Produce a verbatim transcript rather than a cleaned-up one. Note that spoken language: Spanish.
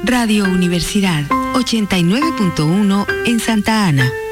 Radio Universidad ochenta y nueve punto uno en Santa Ana.